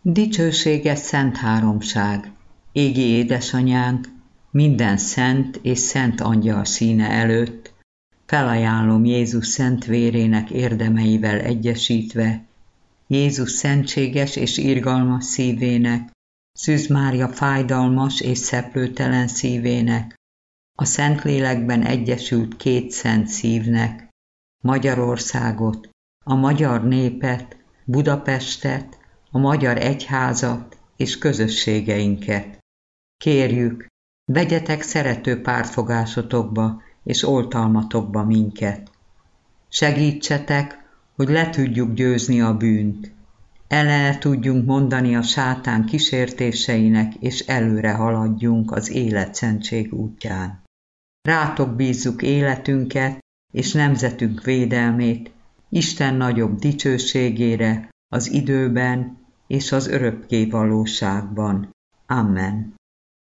Dicsőséges Szent Háromság, égi édesanyánk, minden szent és szent angyal színe előtt, felajánlom Jézus szent vérének érdemeivel egyesítve, Jézus szentséges és irgalmas szívének, Szűz Mária fájdalmas és szeplőtelen szívének, a Szentlélekben egyesült két szent szívnek, Magyarországot, a magyar népet, Budapestet, a magyar egyházat és közösségeinket. Kérjük, vegyetek szerető pártfogásotokba és oltalmatokba minket. Segítsetek, hogy le tudjuk győzni a bűnt. El tudjunk mondani a sátán kísértéseinek, és előre haladjunk az életszentség útján. Rátok bízzuk életünket és nemzetünk védelmét, Isten nagyobb dicsőségére, az időben és az örökké valóságban. Amen.